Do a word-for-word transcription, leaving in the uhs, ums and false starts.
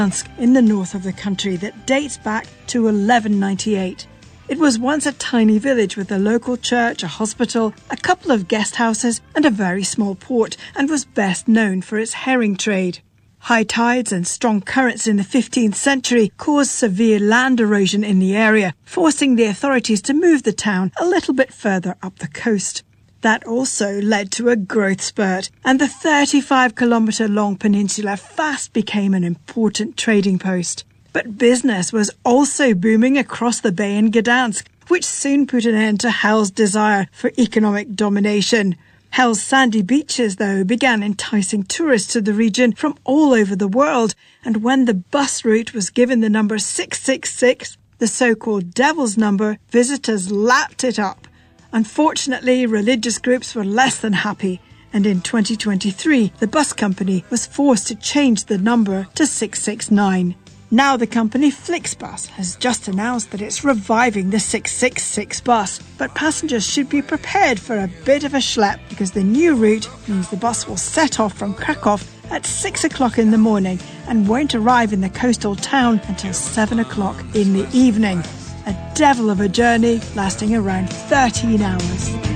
in the north of the country that dates back to eleven ninety-eight. It was once a tiny village with a local church, a hospital, a couple of guest houses and a very small port, and was best known for its herring trade. High tides and strong currents in the fifteenth century caused severe land erosion in the area, forcing the authorities to move the town a little bit further up the coast. That also led to a growth spurt, and the thirty-five kilometre long peninsula fast became an important trading post. But business was also booming across the bay in Gdansk, which soon put an end to Hell's desire for economic domination. Hell's sandy beaches, though, began enticing tourists to the region from all over the world, and when the bus route was given the number six six six, the so-called Devil's Number, visitors lapped it up. Unfortunately, religious groups were less than happy, and in twenty twenty-three, the bus company was forced to change the number to six six nine. Now the company Flixbus has just announced that it's reviving the six six six bus, but passengers should be prepared for a bit of a schlep because the new route means the bus will set off from Krakow at six o'clock in the morning and won't arrive in the coastal town until seven o'clock in the evening. A devil of a journey lasting around thirteen hours.